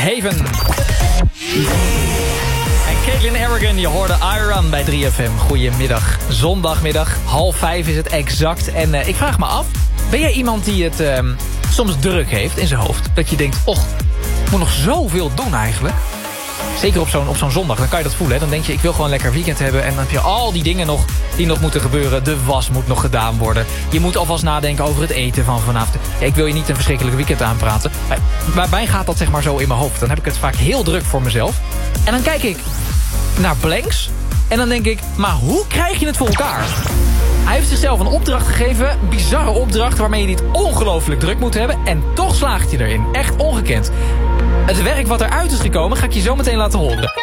Haven. En Caitlin Arrogant, je hoorde Iron bij 3FM. Goedemiddag, zondagmiddag, 4:30 is het exact. En ik vraag me af, ben jij iemand die het soms druk heeft in zijn hoofd? Dat je denkt, och, ik moet nog zoveel doen eigenlijk. Zeker op zo'n zondag, dan kan je dat voelen. Hè? Dan denk je, ik wil gewoon lekker weekend hebben. En dan heb je al die dingen nog die nog moeten gebeuren. De was moet nog gedaan worden. Je moet alvast nadenken over het eten van vanavond. Ja, ik wil je niet een verschrikkelijk weekend aanpraten. Maar bij gaat dat zeg maar zo in mijn hoofd. Dan heb ik het vaak heel druk voor mezelf. En dan kijk ik naar Blanks. En dan denk ik, maar hoe krijg je het voor elkaar? Hij heeft zichzelf een opdracht gegeven. Een bizarre opdracht waarmee je niet ongelooflijk druk moet hebben. En toch slaagt hij erin. Echt ongekend. Het werk wat eruit is gekomen ga ik je zo meteen laten horen.